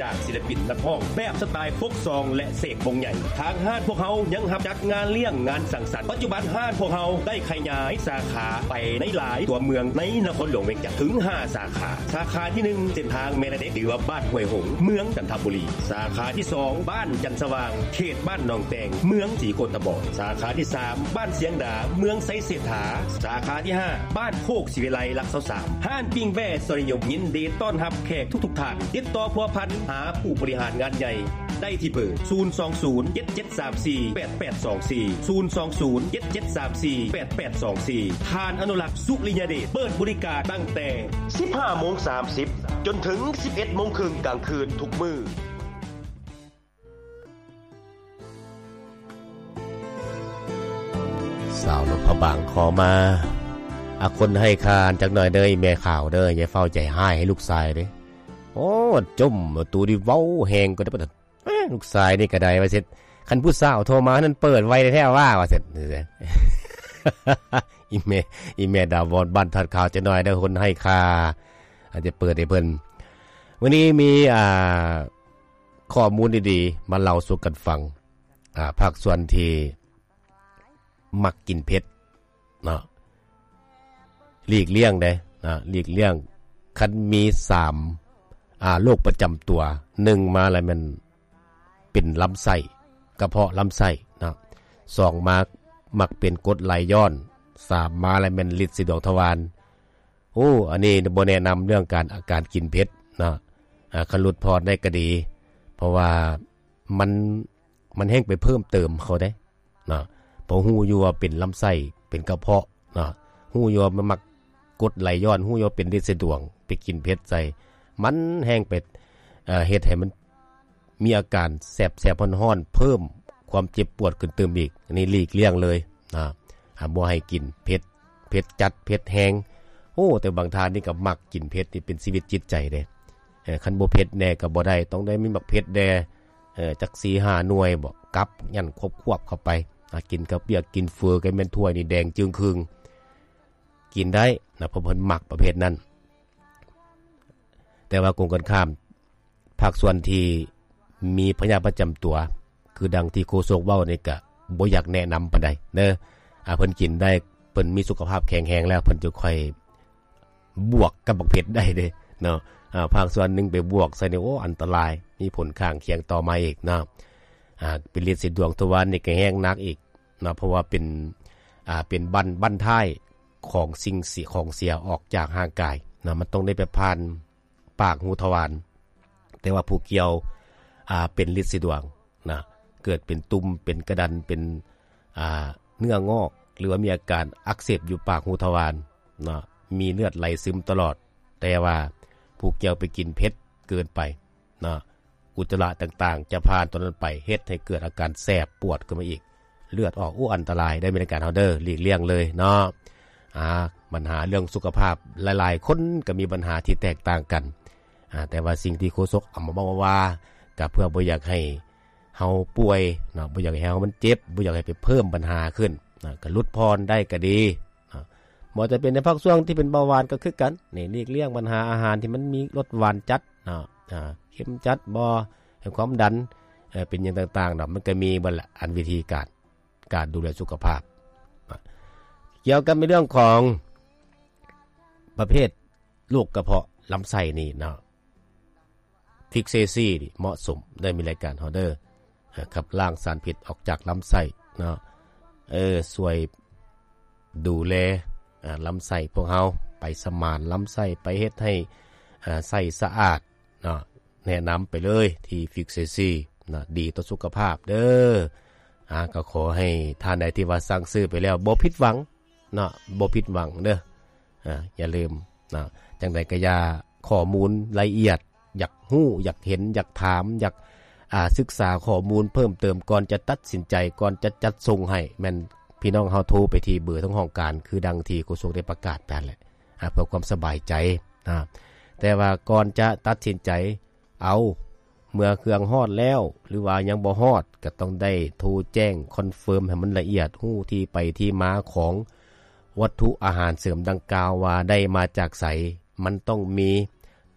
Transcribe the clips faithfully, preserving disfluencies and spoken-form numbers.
จากศิลปินนักร้องแบบสไตล์โฟกซองและเสกวงใหญ่ทางห้านพวกเฮายังรับจัดงานเลี้ยงงานสังสรรค์ปัจจุบันห้านพวกเฮาได้ขยายสาขาไปในหลายตัวเมืองในนครหลวงเวียงจันทน์ถึงห้าสาขาสาขาที่หนึ่งเส้นทางเมลเดชหรือว่าบ้านห้วยหงส์เมืองจันทบุรีสาขาที่สองบ้านจันทสว่างเขตบ้านหนองแตงเมืองศรีโกตบอนสาขาที่สามบ้านเสียงดาเมืองไสเศรษฐาสาขาที่ห้าบ้านโคกศิวิไลหลักเสาสามห้านปิ้งแว่สริยมยินดีต้อนรับแขกทุกๆท่านติดต่อพัวพันหาผู้บริหารงานใหญ่ได้ที่เบอร์ศูนย์ สอง ศูนย์ เจ็ด เจ็ด สาม สี่ แปด แปด สอง สี่ ศูนย์ สอง ศูนย์ เจ็ด เจ็ด สาม สี่ แปด แปด สอง สี่ทานอนุรักษ์สุริยเดชเปิดบริการตั้งแต่ สิบห้าโมงสามสิบ จนถึง สิบเอ็ดโมงครึ่งกลางคืนทุกมื้อสาวนพบางขอมาอาคนให้คานจักหน่อยเด้อแม่ข่าวเด้ออย่าเฝ้าใจหายให้ลูกชายเด้โอ้จมตูดิเว้าแหงก็ได้บ่ลูกชายนี่ก็ได้ว่าเสร็จคันผู้สาวโทรมานั้นเปิดไว้แท้ว่าว่าเสร็จอีแม่อีแม่ดาวอนบ้านทัดข่าวจักหน่อยเด้อคนให้คาอาจจะเปิดให้เพิ่นวันนี้มีอ่าข้อมูลดีๆมาเล่าสู่กันฟังอ่าภาคส่วนที่มักกินเผ็ดเนาะหลีกเลี่ยงได้นะหลีกเลี่ยงคันมีสามอ่าโรคประจำตัวหนึ่งมาแล้วมันเป็นลำไส้กระเพาะลำไส้นะสองมามักเป็นกรดไหลย้อนสามมาแล้วมันฤทธิ์สีดวงทวารโอ้อันนี้บ่แนะนำเรื่องการอาการกินเผ็ดนะอ่าคันหลุดพอได้ก็ดีเพราะว่ามันมันแห้งไปเพิ่มเติมเขาได้นะพอฮู้อยู่ว่าเป็นลำไส้เป็นกระเพาะนะฮู้อยู่ว่ามันมักกดไหลย้อนฮู้อยู่ว่าเป็นฤทธิ์สะดวงไปกินเผ็ดใส่มันแห้งไปเอ่อเฮ็ดให้มันมีอาการแสบๆร้อนๆเพิ่มความเจ็บปวดขึ้นเติมอีกอันนี้หลีกเลี่ยงเลยนะห้ามบ่ให้กินเผ็ดเผ็ดจัดเผ็ดแห้งโอ้แต่บางทานนี่ก็มักกินเผ็ดนี่เป็นชีวิตจิตใจเด้เอ่อคันบ่เผ็ดแน่ก็บ่ได้ต้องได้มีมักเผ็ดแด่เอ่อจัก สี่ห้า หน่วยบ่กับยันควบๆเข้าไปกินกับเปียกกินเฟือกันเป็นถ้วยนี่แดงจึงครึ่งกินได้นะเพราะเพิ่นมักประเภทนั้นแต่ว่ากงกันข้ามภาคส่วนที่มีพยาธิประจำตัวคือดังที่โฆษกเว้านี่ก็บ่อยากแนะนำปานใดเด้ออ่าเพิ่นกินได้เพิ่นมีสุขภาพแข็งแรงแล้วเพิ่นจะค่อยบวกกับบักเผ็ดได้เด้เนาะอ่าภาคส่วนนึงไปบวกใส่นี่โอ้อันตรายมีผลข้างเคียงต่อมาอีกเนาะอ่าเป็นฤทธิ์สีดวงทวารนี่ก็แห้งนักอีกนะเพราะว่าเป็นอ่าเป็นบั้นบั้นท้ายของสิ่งเสียของเสียออกจากร่างกายนะมันต้องได้ไปผ่านปากหูทวารแต่ว่าผู้เกี่ยวอ่าเป็นฤทธิ์สีดวงนะเกิดเป็นตุ่มเป็นกระดันเป็นอ่าเนื้องอกหรือว่ามีอาการอักเสบอยู่ปากหูทวารนะมีเลือดไหลซึมตลอดแต่ว่าผู้เกี่ยวไปกินเผ็ดเกินไปนะอุจจาระต่างๆจะผ่านตรงนั้นไปเฮ็ดให้เกิดอาการแสบปวดขึ้นมาอีกเลือดออกอู้อันตรายได้ในการเฮาเดอร์หลีกเลี่ยงเลยเนาะอ่าปัญหาเรื่องสุขภาพหลายๆคนก็มีปัญหาที่แตกต่างกันอ่าแต่ว่าสิ่งที่โฆษกเอามาบอกว่าก็เพื่อบ่อยากให้เฮาป่วยเนาะบ่อยากให้เฮามันเจ็บบ่อยากให้ไปเพิ่มปัญหาขึ้นนะก็ลดพรได้ก็ดีนะบ่จะเป็นในภาคส่วนที่เป็นเบาหวานก็คือกันนี่หลีกเลี่ยงปัญหาอาหารที่มันมีรสหวานจัดเนาะอ่าเค็มจัดบ่ให้ความดันเอ่อเป็นอย่างต่างๆเนาะมันก็มีบัดละอันวิธีการการดูแลสุขภาพเกี่ยวกับในเรื่องของประเภทโรคกระเพาะลำไส้นี่เนาะฟิกเซซี่นี่เหมาะสมได้มีรายการฮอเดอร์ขับล้างสารพิษออกจากลำไส้เนาะเออช่วยดูแลอ่าลำไส้พวกเฮาไปสมานลำไส้ไปเฮ็ดให้อ่าไส้สะอาดเนาะแนะนำไปเลยที่ฟิกเซซี่นะดีต่อสุขภาพเด้ออ่าก็ขอให้ท่านใดที่ว่าสั่งซื้อไปแล้วบ่ผิดหวังเนาะบ่ผิดหวังเด้ออ่าอย่าลืมนะจังได๋ก็อย่าข้อมูลละเอียดอยากฮู้อยากเห็นอยากถามอยากอ่าศึกษาข้อมูลเพิ่มเติมก่อนจะตัดสินใจก่อนจะจัดส่งให้แม่นพี่น้องเฮาโทรไปที่เบอร์ทั้งห้องการคือดังที่โฆษกได้ประกาศไปนั่นแหละอ่าเพื่อความสบายใจนะแต่ว่าก่อนจะตัดสินใจเอาเมื่อเครื่องฮอดแล้วหรือว่ายังบ่ฮอดก็ต้องได้โทรแจ้งคอนเฟิร์มให้มันละเอียดฮู้ที่ไปที่มาของวัตถุอาหารเสริมดังกล่าวว่าได้มาจากไสมันต้องมี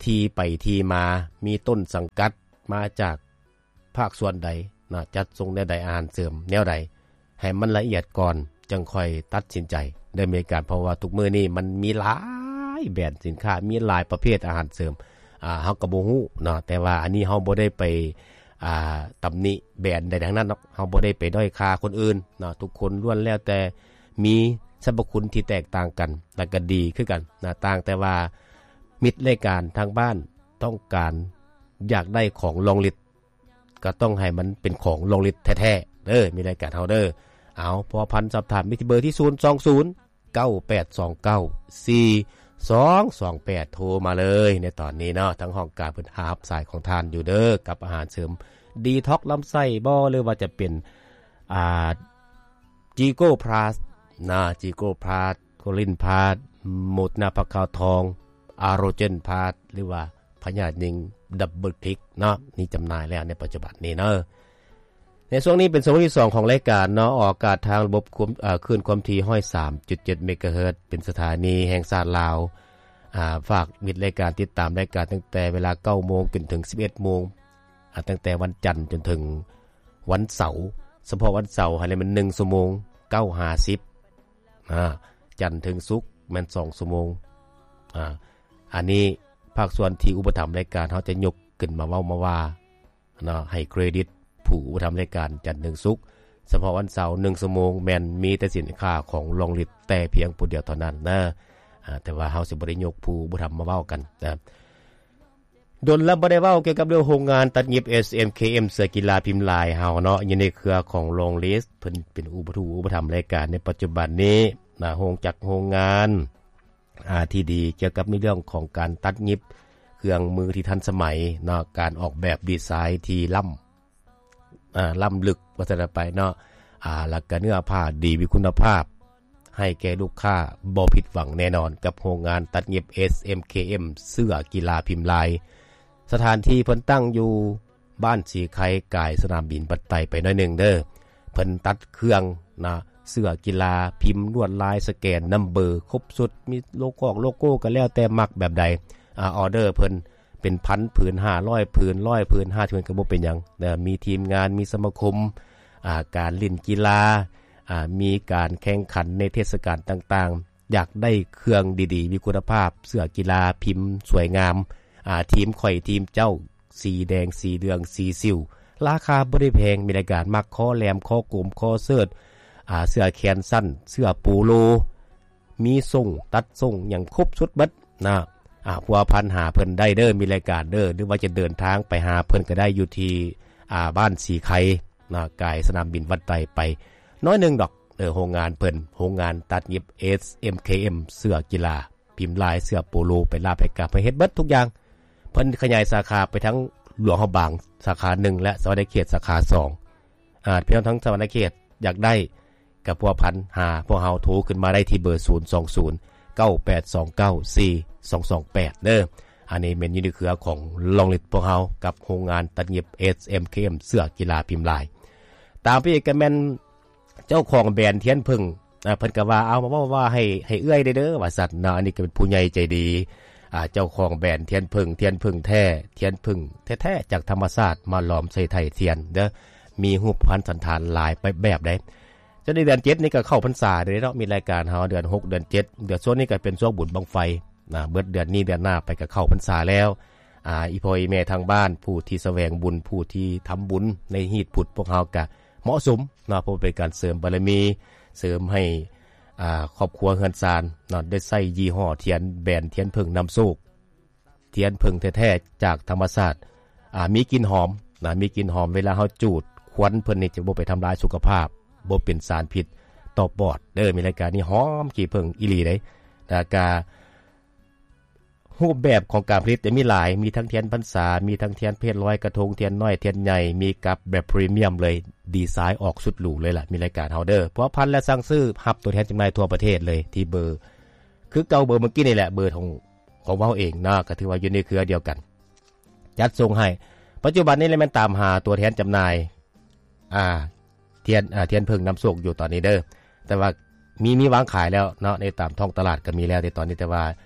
ที่ไปที่มามีต้นสังกัดมาจากภาคส่วนใดนะจัดส่งแนวใดอาหารเสริมแนวใดให้มันละเอียดก่อนจึงค่อยตัดสินใจดำเนินการเพราะว่าทุกมื้อนี้มันมีหลายแบรนด์สินค้ามีหลายประเภทอาหารเสริมอ่าเฮาก็บ่ฮู้เนาะแต่ว่าอันนี้เฮาบ่ได้ไปอ่าตำหนิแบรนด์ใดทั้งนั้นเนาะเฮาบ่ได้ไปด้อยค่าคนอื่นเนาะทุกคนล้วนแล้วแต่มีสรรพคุณที่แตกต่างกันและก็ดีคือกันนะต่างแต่ว่ามิตรรายการทางบ้านต้องการอยากได้ของลองฤทธิ์ก็ต้องให้มันเป็นของลองฤทธิ์แท้ๆเด้อมีรายการเฮาเด้อเอาพอพันสอบถามมีที่เบอร์ที่ศูนย์ สอง ศูนย์ เก้า แปด สอง เก้า สี่ สอง สอง แปดโทรมาเลยในตอนนี้เนาะทั้งห้องการเพิ่นหารับสายของทานอยู่เด้อกับอาหารเสริมดีท็อกลำไส้บ่หรือว่าจะเป็นอ่าจีโก้พลัสนะจีโก้พลัสโคลินพาสหมดนาผักขาวทองอาโรเจนพาสหรือว่าพญานิงดับเบิลคลิกเนาะนี่จำหน่ายแล้วในปัจจุบันนี้เนาะในช่วงนี้เป็นช่วงที่สองของรายการเนาะออกอากาศทางระบบเอ่อคลื่นความถี่ห้อย สามจุดเจ็ด เมกะเฮิรตซ์เป็นสถานีแห่งชาติลาวอ่าฝากมิตรรายการติดตามรายการตั้งแต่เวลา เก้าโมง จนถึง สิบเอ็ดโมงอ่าตั้งแต่วันจันทร์จนถึงวันเสาร์เฉพาะวันเสาร์ให้มันหนึ่งชั่วโมงเก้า ห้าสิบอ่าจันทร์ถึงศุกร์มันสองชั่วโมงอ่าอันนี้ภาคส่วนที่อุปถัมภ์รายการเฮาจะยกขึ้นมาเว้ามาว่าเนาะให้เครดิตผู้อุปถัมภ์รายการจันทร์ถึงศุกร์เฉพาะวันเสาร์หนึ่งชั่วโมงแม่นมีแต่สินค้าของลองฤทธิ์แต่เพียงผู้เดียวเท่านั้นนะอ่าแต่ว่าเฮาสิบ่ได้ยกผู้อุปถัมภ์มาเว้ากันนะดนแล้วบ่ได้เว้าเกี่ยวกับเรื่องโรงงานตัดเย็บ เอส เอ็ม เค เอ็ม เสื้อกีฬาพิมพ์ลายเฮาเนาะอยู่ในเครือของลองฤทธิ์เพิ่นเป็นอุปถัมภ์อุปถัมภ์รายการในปัจจุบันนี้นะโรงจักรโรงงานอ่าที่ดีเกี่ยวกับในเรื่องของการตัดเย็บเครื่องมือที่ทันสมัยเนาะการออกแบบดีไซน์ที่ล้ำอ่าล้ำลึกว่าซั่นไปเนาะอ่าแล้วก็เนื้อผ้าดีมีคุณภาพให้แก่ลูกค้าบ่ผิดหวังแน่นอนกับโรงงานตัดเย็บ เอส เอ็ม เค เอ็ม เสื้อกีฬาพิมพ์ลายสถานที่เพิ่นตั้งอยู่บ้านสีไข่กายสนามบินปัตไตไปหน่อยนึงเด้อเพิ่นตัดเครื่องนะเสื้อกีฬาพิมพ์ลวดลายสแกนนัมเบอร์ครบสุดมีโลโก้โลโก้ก็แล้วแต่มักแบบใดอ่าออเดอร์เพิ่นเป็นพันผืนห้าร้อยผืนหนึ่งร้อยผืนห้าผืนก็บ่เป็นหยังนะมีทีมงานมีสมาคมอ่าการเล่นกีฬาอ่ามีการแข่งขันในเทศกาลต่างๆอยากได้เครื่องดีๆมีคุณภาพเสื้อกีฬาพิมพ์สวยงามอ่าทีมข่อยทีมเจ้าสีแดงสีเหลืองสีสิวราคาบ่ได้แพงมีรายการมักคอแหลมคอกลมคอเสิร์ชอ่าเสื้อแขนสั้นเสื้อปูโลมีทรงตัดทรงอย่างครบชุดเบิดนะอ่าพัวพันหาเพิ่นได้เด้อมีรายการเด้อหรือว่าจะเดินทางไปหาเพิ่นก็ได้อยู่ที่อ่าบ้านสีไข่นะกายสนามบินวัดไตไปน้อยนึงดอกเออโรงงานเพิ่นโรงงานตัดเย็บ เอส เอ็ม เค เอ็ม เสื้อกีฬาพิมพ์ลายเสื้อโปโลไปลาไปกลับไปเฮ็ดเบิดทุกอย่างเพิ่นขยายสาขาไปทั้งหลวงเฮาบางสาขาหนึ่งและสวรรณเขตสาขาสองอ่าพี่น้องทั้งสวรรณเขตอยากได้กับพัวพันหาพวกเฮาโทรขึ้นมาได้ที่เบอร์ศูนย์ สอง ศูนย์ เก้า แปด สอง เก้า สี่ สอง สอง แปดเด้ออันนี้เป็นอยู่ในเครือของลองฤทธิ์พวกเฮากับโรงงานตัดเย็บ เอส เอ็ม เค เอ็ม เสื้อกีฬาพิมพ์ลายตามพี่ก็แม่นเจ้าของแบรนด์เทียนพึ่งอ่าเพิ่นก็ว่าเอามาว่าว่าให้ให้เอื้อยได้เด้อว่าสัตว์นะอันนี้ก็เป็นผู้ใหญ่ใจดีอ่าเจ้าของแบรนด์เทียนพึ่งเทียนพึ่งแท้เทียนพึ่งแท้ๆจากธรรมชาติมาหลอมใส่ไทยเทียนเด้อมีรูปพันสันฐานหลายไปแบบใดจนในเดือนเจ็ดนี่ก็เข้าพรรษาเด้อเนาะมีรายการเฮาเดือนหกเดือนเจ็ดเดือนช่วงนี้ก็เป็นช่วงบุญบังไฟนะเบิดเดือนนี้เดือนหน้าไปก็เข้าพรรษาแล้วอ่าอีพ่ออีแม่ทางบ้านผู้ที่แสวงบุญผู้ที่ทำบุญในฮีตผุดพวกเฮาก็เหมาะสมนะเพราะเป็นการเสริมบารมีเสริมให้อ่าครอบครัวเฮือนซานนะได้ใช้ยี่ห้อเทียนแบรนด์เทียนพึ่งนำโชคเทียนพึ่งแท้ๆจากธรรมชาติอ่ามีกลิ่นหอมนะมีกลิ่นหอมเวลาเฮาจูดควันเพิ่นนี่จะบ่ไปทำลายสุขภาพบ่เป็นสารพิษต่อปอดเด้อมีรายการนี้หอมขี้ผึ้งอีหลีเด้แล้วก็รูปแบบของการผลิตมีหลายมีทั้งเทียนพรรษามีทั้งเทียนเพชรลอยกระทงเทียนน้อยเทียนใหญ่มีกับแบบพรีเมียมเลยดีไซน์ออกสุดหรูเลยล่ะมีรายการเฮาเด้อเพราะพันและสั่งซื้อรับตัวแทนจำหน่ายทั่วประเทศเลยที่เบอร์คือเก่าเบอร์เมื่อกี้นี่แหละเบอร์ของของเฮาเองนะก็ถือว่าอยู่ในเครือเดียวกันจัดส่งให้ปัจจุบันนี้เลยมันตามหาตัวแทนจำหน่ายอ่าเทียนอ่าเทียนพึ่งน้ำโชคอยู่ตอนนี้เด้อแต่ว่ามีมีวางขายแล้วเนาะในตามท้องตลาดก็มีแล้วในตอนนี้แต่ว่า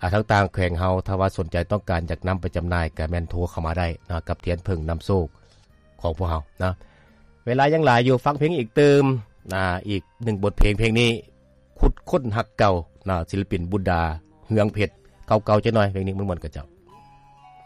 อ่าทั้งต่างแขวงเฮาถ้าว่าสนใจต้องการอยากนําไปจำหน่ายก็แม่นโทรเข้ามาได้นะกับเทียนเพิ่งนําโชคของพวกเฮานะเวลายังหลายอยู่ฟังเพลงอีกเติมนะอีกหนึ่งบทเพลงเพลงนี้ขุดค้นฮักเก่านะศิลปินบุดดาเฮืองเพชรเก่าๆจักหน่อยเพลงนี้ม่วนๆกับเจ้า